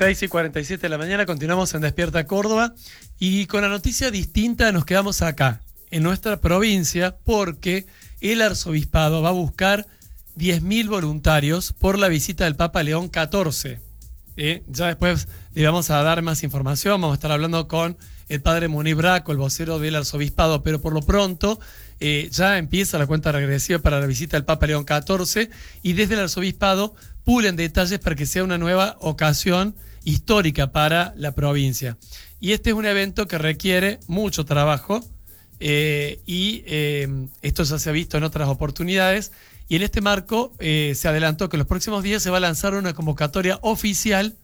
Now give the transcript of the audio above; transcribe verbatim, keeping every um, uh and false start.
seis y cuarenta y siete de la mañana, continuamos en Despierta Córdoba y con la noticia distinta nos quedamos acá, en nuestra provincia, porque el arzobispado va a buscar diez mil voluntarios por la visita del Papa León catorce. ¿Eh? Ya después le vamos a dar más información, vamos a estar hablando con el padre Munir Braco, el vocero del arzobispado, pero por lo pronto eh, ya empieza la cuenta regresiva para la visita del Papa León catorce y desde el arzobispado pulen detalles para que sea una nueva ocasión histórica para la provincia. Y este es un evento que requiere mucho trabajo eh, y eh, esto ya se ha visto en otras oportunidades. Y en este marco eh, se adelantó que en los próximos días se va a lanzar una convocatoria oficial